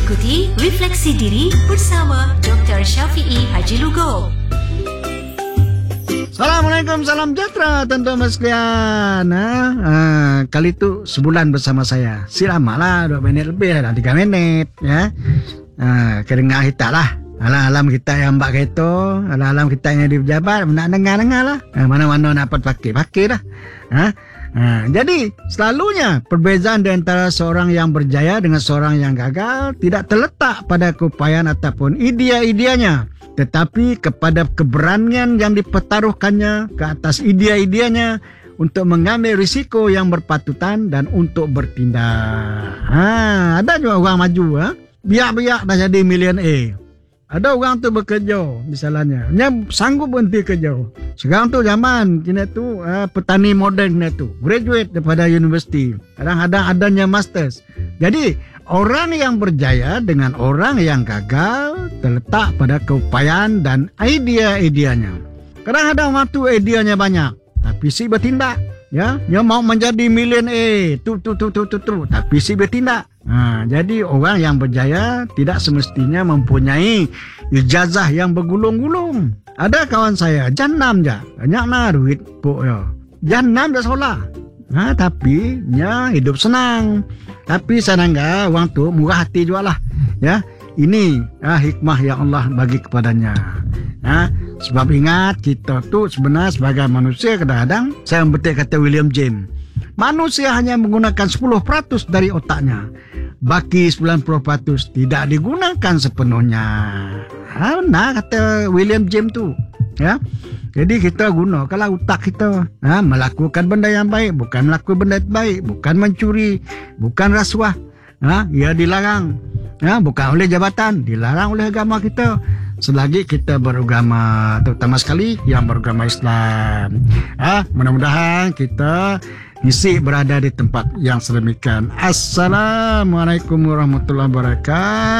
Ikuti Refleksi Diri bersama Dr. Syafiee Haji Lugo. Assalamualaikum, salam sejahtera tuan-tuan sekalian. Kali itu sebulan bersama saya. Silamalah 2 minit lebih dah, 3 minit ya. Kedengar kita lah. Alam-alam kita yang mbak keto, alam-alam kita yang di pejabat, nak dengar lah. Mana-mana dapat pakai dah. Jadi selalunya perbezaan di antara seorang yang berjaya dengan seorang yang gagal tidak terletak pada keupayaan ataupun idea-ideanya, tetapi kepada keberanian yang dipertaruhkannya ke atas idea-ideanya untuk mengambil risiko yang berpatutan dan untuk bertindak. Ada juga orang maju, biak-biak dah jadi millionaire. Ada orang tu bekerja misalnya, dia sanggup berhenti kerja. Sekarang tu zaman kena tu petani moden kena tu, graduate daripada universiti, kadang-kadang adanya masters. Jadi orang yang berjaya dengan orang yang gagal terletak pada keupayaan dan idea-ideanya. Kadang-kadang orang tu ideanya banyak, tapi si bertindak. Ya, dia mau menjadi millionaire, tapi si bertindak. Jadi orang yang berjaya tidak semestinya mempunyai ijazah yang bergulung-gulung. Ada kawan saya, jannam je, banyak nak duit pok ya. Jannam dah sekolah. Tapi nya hidup senang. Tapi sanangga orang tu murah hati jugalah. Ya, ini hikmah yang Allah bagi kepadanya. Sebab ingat kita tu sebenarnya sebagai manusia kadang-kadang, saya membetik kata William James, manusia hanya menggunakan 10% dari otaknya, baki 90% tidak digunakan sepenuhnya. Nah kata William James tu ya. Jadi kita gunakanlah otak kita, melakukan benda yang baik, bukan melakukan benda baik, bukan mencuri, bukan rasuah. Ia dilarang, bukan oleh jabatan, dilarang oleh agama kita. Selagi kita beragama, terutama sekali yang beragama Islam. Mudah-mudahan kita isi berada di tempat yang sedemikian. Assalamualaikum warahmatullahi wabarakatuh.